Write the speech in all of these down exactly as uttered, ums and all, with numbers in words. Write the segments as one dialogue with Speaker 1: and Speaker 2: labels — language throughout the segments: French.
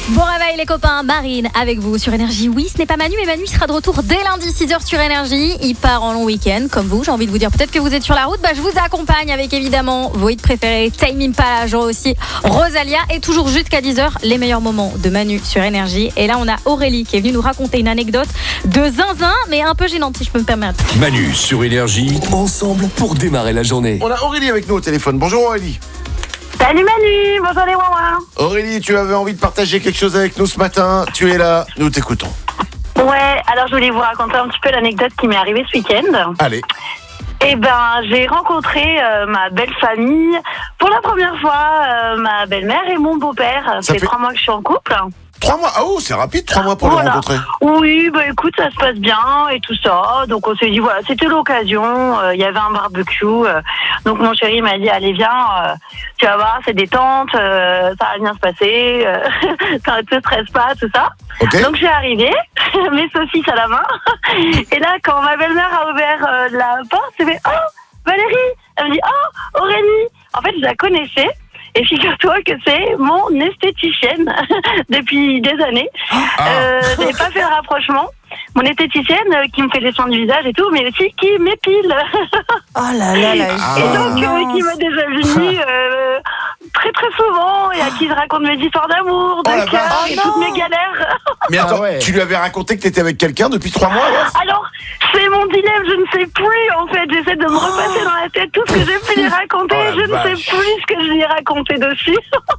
Speaker 1: Bon réveil les copains, Marine avec vous sur Énergie. Oui, ce n'est pas Manu, mais Manu sera de retour dès lundi six heures sur Énergie. Il part en long week-end, comme vous, j'ai envie de vous dire. Peut-être que vous êtes sur la route, bah, je vous accompagne avec évidemment vos hits préférés. Tame Impala, genre aussi Rosalia. Et toujours jusqu'à dix heures, les meilleurs moments de Manu sur Énergie. Et là, on a Aurélie qui est venue nous raconter une anecdote de zinzin, mais un peu gênante si je peux me permettre.
Speaker 2: Manu sur Énergie, ensemble pour démarrer la journée.
Speaker 3: On a Aurélie avec nous au téléphone. Bonjour Aurélie.
Speaker 4: Salut Manu, bonjour les Wawa.
Speaker 3: Aurélie, tu avais envie de partager quelque chose avec nous ce matin. Tu es là, nous t'écoutons.
Speaker 4: Ouais, alors je voulais vous raconter un petit peu l'anecdote qui m'est arrivée ce week-end.
Speaker 3: Allez.
Speaker 4: Eh ben, j'ai rencontré euh, ma belle famille pour la première fois, euh, ma belle-mère et mon beau-père. Ça,
Speaker 3: Ça
Speaker 4: fait
Speaker 3: fait
Speaker 4: trois mois que je suis en couple.
Speaker 3: Trois mois. Ah oh, c'est rapide, trois mois pour
Speaker 4: Voilà.
Speaker 3: les rencontrer.
Speaker 4: Oui, bah écoute, ça se passe bien et tout ça. Donc on s'est dit voilà, c'était l'occasion. Il euh, y avait un barbecue. Euh, donc mon chéri m'a dit allez viens, euh, tu vas voir, c'est détente, euh, ça va bien se passer, euh, ça ne te stresse pas, tout ça.
Speaker 3: Ok.
Speaker 4: Donc j'ai arrivé, mes saucisses à la main. Et là, quand ma belle-mère a ouvert euh, la porte, elle fait oh Valérie. Elle me dit oh Aurélie. En fait, je la connaissais. Et figure-toi que c'est mon esthéticienne depuis des années.
Speaker 3: Ah.
Speaker 4: Euh, je n'ai pas fait le rapprochement. Mon esthéticienne euh, qui me fait des soins du visage et tout, mais aussi qui m'épile.
Speaker 5: Oh là là là.
Speaker 3: Ah.
Speaker 4: Et donc, euh, qui m'a déjà venu euh, très très souvent et à qui je raconte mes histoires d'amour, de
Speaker 3: Oh la
Speaker 4: cœur
Speaker 3: vache.
Speaker 4: et
Speaker 5: Oh
Speaker 4: toutes
Speaker 5: non.
Speaker 4: mes galères.
Speaker 3: Mais attends,
Speaker 5: Ah ouais.
Speaker 3: tu lui avais raconté que t'étais avec quelqu'un depuis trois mois alors?
Speaker 4: Alors, c'est mon dilemme, je ne sais plus en fait. J'essaie de me repasser dans la tête tout ce que j'ai pu lui raconter.
Speaker 3: Oh la
Speaker 4: je ne
Speaker 3: vache.
Speaker 4: sais plus ce que je lui ai raconté dessus.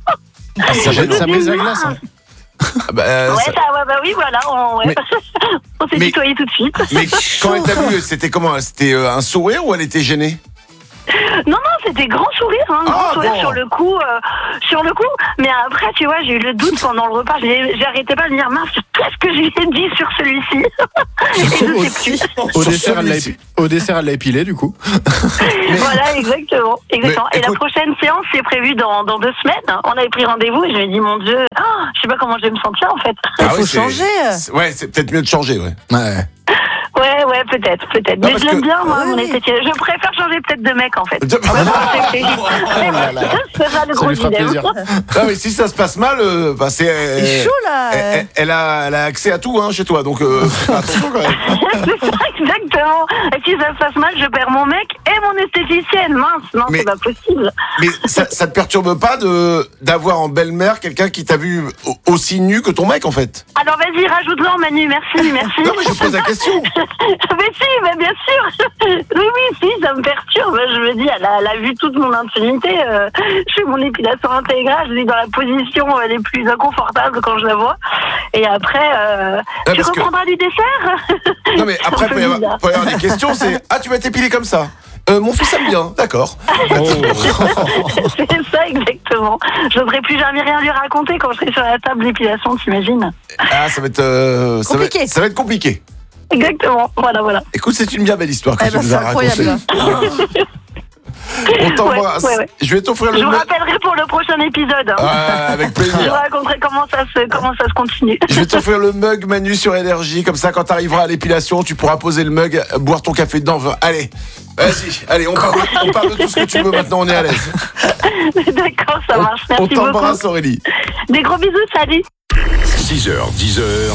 Speaker 3: Ah, ça gêne.
Speaker 5: Ça brise la glace. Hein.
Speaker 3: Ah, bah, euh,
Speaker 4: Ouais,
Speaker 3: ça-
Speaker 4: ça, ouais, bah oui, voilà, on, ouais.
Speaker 3: Mais-
Speaker 4: on s'est
Speaker 3: mais-
Speaker 4: tutoyé tout de suite.
Speaker 3: Mais quand elle t'a vu, c'était comment? C'était euh, un sourire ou elle était gênée?
Speaker 4: Non, non, c'était grand sourire, hein, grand
Speaker 3: Ah,
Speaker 4: sourire
Speaker 3: bon.
Speaker 4: sur le coup, euh, sur le coup. Mais après, tu vois, j'ai eu le doute pendant le repas. J'ai- J'arrêtais pas de me dire, mince, qu'est-ce que je lui ai dit sur celui-ci? Et je sais plus.
Speaker 5: Au
Speaker 3: Sur
Speaker 5: dessert, elle l'a
Speaker 3: celui-ci.
Speaker 5: épi- au dessert, elle l'a épilé du coup.
Speaker 4: Voilà, exactement, exactement.
Speaker 3: Mais
Speaker 4: et la
Speaker 3: écoute-
Speaker 4: prochaine séance c'est prévue dans, dans deux semaines. On avait pris rendez-vous et je lui ai dit, mon Dieu, oh, je sais pas comment je vais me sentir en fait.
Speaker 5: Il
Speaker 3: Ah
Speaker 5: faut
Speaker 3: ouais, c'est-
Speaker 5: changer.
Speaker 3: c'est- Ouais, c'est peut-être mieux de changer, ouais.
Speaker 5: Ouais.
Speaker 4: Ouais, ouais, peut-être, peut-être.
Speaker 3: Non,
Speaker 4: Mais
Speaker 3: parce
Speaker 4: je l'aime
Speaker 3: que-
Speaker 4: bien, moi,
Speaker 5: Oui,
Speaker 4: mon
Speaker 5: oui.
Speaker 4: esthéticienne. Je préfère changer peut-être de mec en fait.
Speaker 3: De-
Speaker 4: Ouais, bon, c'est- c'est-
Speaker 5: Oh là là.
Speaker 4: C'est ça le
Speaker 5: Ça
Speaker 4: gros
Speaker 5: lui fera
Speaker 4: dilemme.
Speaker 5: plaisir.
Speaker 3: Non, mais si ça se passe mal, euh, bah, c'est. euh,
Speaker 5: Il est chaud là.
Speaker 3: Elle, elle- elle a, elle a accès à tout hein, chez toi, donc euh, fais attention quand même.
Speaker 4: C'est ça, exactement. Et si ça se passe mal, je perds mon mec et mon esthéticienne. Mince, non,
Speaker 3: Mais-
Speaker 4: c'est pas possible.
Speaker 3: Mais ça, ça te perturbe pas de d'avoir en belle-mère quelqu'un qui t'a vu au- aussi nu que ton mec en fait?
Speaker 4: Alors vas-y, rajoute-le, Manu, merci, merci.
Speaker 3: Non mais je pose la question.
Speaker 4: Mais si, mais bien sûr. Oui, oui, si, ça me perturbe. Je me dis, elle a, elle a vu toute mon intimité. Euh, je fais mon épilation intégrale, je suis dans la position euh, les plus inconfortables quand je la vois. Et après, euh, tu
Speaker 3: parce que-
Speaker 4: reprendras du dessert.
Speaker 3: Non mais après
Speaker 4: C'est un
Speaker 3: il peut
Speaker 4: peu
Speaker 3: y avoir,
Speaker 4: bizarre.
Speaker 3: peut y avoir des questions. C'est ah tu vas t'épiler comme ça. Euh, mon fils aime bien, d'accord.
Speaker 4: C'est ça, exactement. Je n'oserais plus jamais rien lui raconter quand je serai sur la table d'épilation, t'imagines?
Speaker 3: Ah ça va être euh, ça, va,
Speaker 5: Compliqué.
Speaker 3: ça va être compliqué.
Speaker 4: Exactement, voilà, voilà.
Speaker 3: Écoute, c'est une bien belle histoire que
Speaker 5: Eh
Speaker 3: tu
Speaker 5: ben,
Speaker 3: nous
Speaker 5: c'est
Speaker 3: as racontée.
Speaker 5: incroyable.
Speaker 3: On t'embrasse.
Speaker 4: Ouais, ouais, ouais.
Speaker 3: Je vais t'offrir le
Speaker 4: Je vous
Speaker 3: mug.
Speaker 4: rappellerai pour le prochain épisode. hein.
Speaker 3: Ah, avec
Speaker 4: Je vous
Speaker 3: plaisir.
Speaker 4: raconterai comment ça se, comment ça se continue.
Speaker 3: Je vais t'offrir le mug Manu sur Énergie, comme ça quand t'arriveras à l'épilation, tu pourras poser le mug, boire ton café dedans. Allez, vas-y, allez, on parle, on parle de tout ce que tu veux maintenant, on est à l'aise.
Speaker 4: D'accord, ça marche.
Speaker 3: On
Speaker 4: Merci
Speaker 3: t'embrasse
Speaker 4: beaucoup.
Speaker 3: Aurélie.
Speaker 4: Des gros bisous, salut.
Speaker 2: six heures, dix heures.